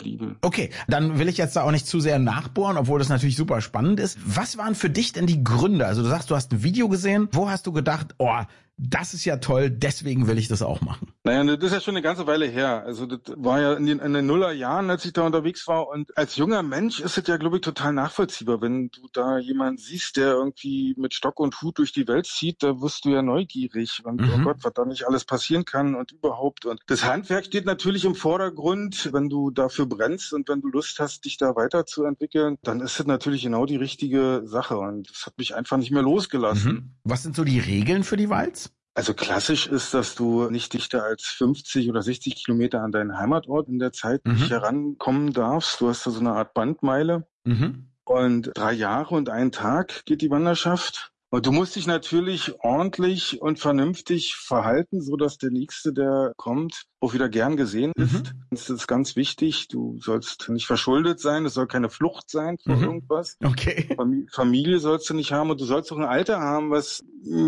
geblieben. Okay, dann will ich jetzt da auch nicht zu sehr nachbohren, obwohl das natürlich super spannend ist. Was waren für dich denn die Gründe? Also du sagst, du hast ein Video gesehen. Wo hast du gedacht, oh, das ist ja toll, deswegen will ich das auch machen? Naja, das ist ja schon eine ganze Weile her. Also das war ja in den Nullerjahren, als ich da unterwegs war. Und als junger Mensch ist es ja, glaube ich, total nachvollziehbar. Wenn du da jemanden siehst, der irgendwie mit Stock und Hut durch die Welt zieht, da wirst du ja neugierig. Und oh Gott, was da nicht alles passieren kann und überhaupt. Und das Handwerk steht natürlich im Vordergrund. Wenn du dafür brennst und wenn du Lust hast, dich da weiterzuentwickeln, dann ist das natürlich genau die richtige Sache. Und das hat mich einfach nicht mehr losgelassen. Was sind so die Regeln für die Walz? Also klassisch ist, dass du nicht dichter als 50 oder 60 Kilometer an deinen Heimatort in der Zeit nicht herankommen darfst. Du hast da so eine Art Bandmeile. Und 3 Jahre und 1 Tag geht die Wanderschaft. Und du musst dich natürlich ordentlich und vernünftig verhalten, so dass der Nächste, der kommt, auch wieder gern gesehen ist. Das ist ganz wichtig. Du sollst nicht verschuldet sein. Es soll keine Flucht sein vor irgendwas. Okay. Familie sollst du nicht haben und du sollst auch ein Alter haben, was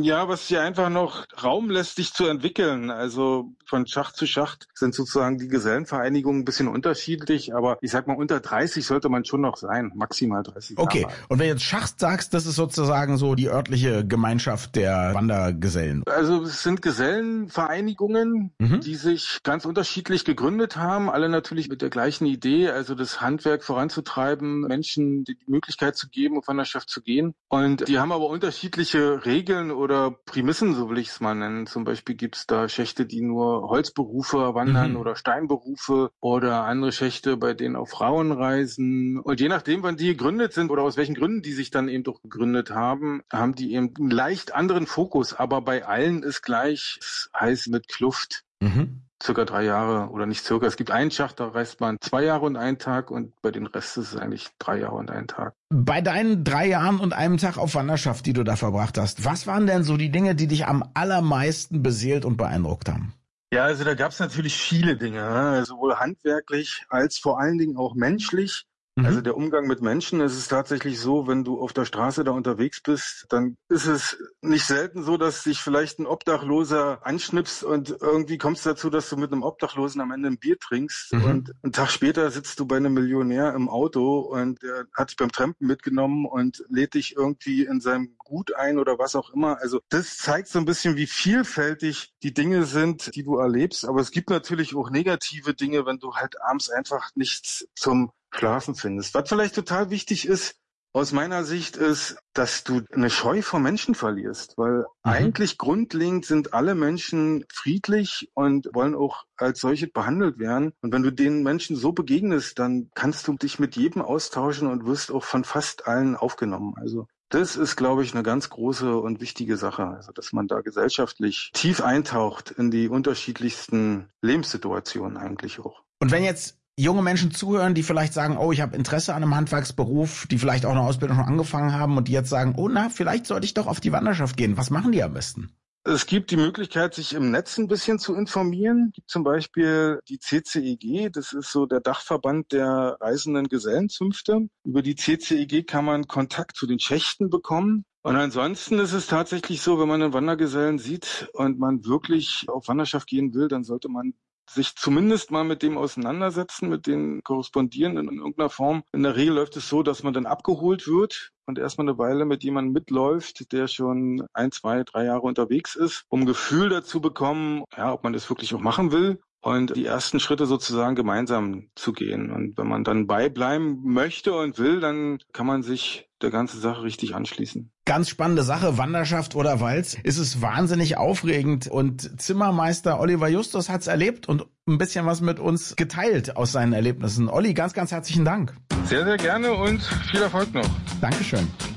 dir einfach noch Raum lässt, dich zu entwickeln. Also von Schacht zu Schacht sind sozusagen die Gesellenvereinigungen ein bisschen unterschiedlich, aber ich sag mal, unter 30 sollte man schon noch sein. Maximal 30 Jahre. Okay. Und wenn du jetzt Schacht sagst, das ist sozusagen so die örtliche Gemeinschaft der Wandergesellen. Also es sind Gesellenvereinigungen, die sich ganz unterschiedlich gegründet haben, alle natürlich mit der gleichen Idee, also das Handwerk voranzutreiben, Menschen die Möglichkeit zu geben, auf Wanderschaft zu gehen. Und die haben aber unterschiedliche Regeln oder Prämissen, so will ich es mal nennen. Zum Beispiel gibt es da Schächte, die nur Holzberufe wandern oder Steinberufe oder andere Schächte, bei denen auch Frauen reisen. Und je nachdem, wann die gegründet sind oder aus welchen Gründen die sich dann eben doch gegründet haben, haben die eben einen leicht anderen Fokus. Aber bei allen ist gleich, es heißt mit Kluft. Circa 3 Jahre oder nicht circa. Es gibt einen Schacht, da reist man 2 Jahre und 1 Tag und bei den Rest ist es eigentlich 3 Jahre und 1 Tag. Bei deinen 3 Jahren und einem Tag auf Wanderschaft, die du da verbracht hast, was waren denn so die Dinge, die dich am allermeisten beseelt und beeindruckt haben? Ja, also da gab es natürlich viele Dinge, sowohl handwerklich als vor allen Dingen auch menschlich. Also der Umgang mit Menschen, es ist tatsächlich so, wenn du auf der Straße da unterwegs bist, dann ist es nicht selten so, dass dich vielleicht ein Obdachloser anschnipst und irgendwie kommst du dazu, dass du mit einem Obdachlosen am Ende ein Bier trinkst und einen Tag später sitzt du bei einem Millionär im Auto und der hat dich beim Trampen mitgenommen und lädt dich irgendwie in seinem Gut ein oder was auch immer. Also das zeigt so ein bisschen, wie vielfältig die Dinge sind, die du erlebst. Aber es gibt natürlich auch negative Dinge, wenn du halt abends einfach nichts zum Schlafen findest. Was vielleicht total wichtig ist, aus meiner Sicht ist, dass du eine Scheu vor Menschen verlierst, weil eigentlich grundlegend sind alle Menschen friedlich und wollen auch als solche behandelt werden. Und wenn du den Menschen so begegnest, dann kannst du dich mit jedem austauschen und wirst auch von fast allen aufgenommen. Also das ist, glaube ich, eine ganz große und wichtige Sache, also dass man da gesellschaftlich tief eintaucht in die unterschiedlichsten Lebenssituationen eigentlich auch. Und wenn jetzt junge Menschen zuhören, die vielleicht sagen, oh, ich habe Interesse an einem Handwerksberuf, die vielleicht auch eine Ausbildung schon angefangen haben und die jetzt sagen, oh na, vielleicht sollte ich doch auf die Wanderschaft gehen. Was machen die am besten? Es gibt die Möglichkeit, sich im Netz ein bisschen zu informieren. Es gibt zum Beispiel die CCEG, das ist so der Dachverband der reisenden Gesellenzünfte. Über die CCEG kann man Kontakt zu den Schächten bekommen. Und ansonsten ist es tatsächlich so, wenn man einen Wandergesellen sieht und man wirklich auf Wanderschaft gehen will, dann sollte man sich zumindest mal mit dem auseinandersetzen, mit denen korrespondieren in irgendeiner Form. In der Regel läuft es so, dass man dann abgeholt wird und erstmal eine Weile mit jemandem mitläuft, der schon 1, 2, 3 Jahre unterwegs ist, um ein Gefühl dazu bekommen, ja, ob man das wirklich auch machen will. Und die ersten Schritte sozusagen gemeinsam zu gehen. Und wenn man dann beibleiben möchte und will, dann kann man sich der ganzen Sache richtig anschließen. Ganz spannende Sache, Wanderschaft oder Walz. Ist es wahnsinnig aufregend und Zimmermeister Oliver Justus hat's erlebt und ein bisschen was mit uns geteilt aus seinen Erlebnissen. Olli, ganz, ganz herzlichen Dank. Sehr, sehr gerne und viel Erfolg noch. Dankeschön.